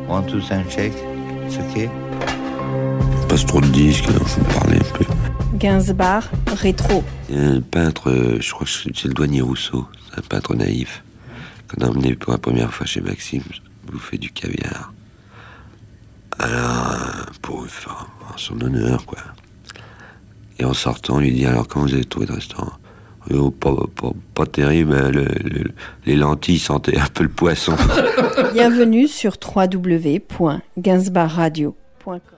Want to sound check? It's okay. Passe trop de disques, il faut parler un peu. Gainsbar, rétro. Il y a un peintre, je crois que c'est le douanier Rousseau, c'est un peintre naïf, qu'on a emmené pour la première fois chez Maxime, bouffer du caviar. Alors, pour faire son honneur, quoi. Et en sortant, on lui dit, alors comment vous avez trouvé le restaurant? Oh, pas terrible, les lentilles sentaient un peu le poisson. Bienvenue sur www.gainsbarradio.com.